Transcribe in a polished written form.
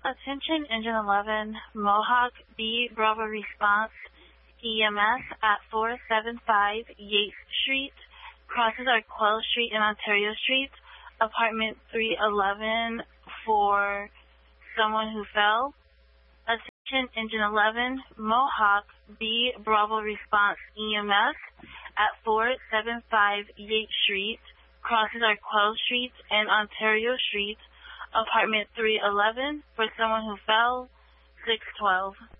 Attention Engine 11, Mohawk B Bravo response EMS at 475 Yates Street, crosses Arquelle Street and Ontario Street, apartment 311 for someone who fell. Attention Engine 11, Mohawk B Bravo response EMS at 475 Yates Street, crosses Arquelle Street and Ontario Street, apartment 311 for someone who fell, 612.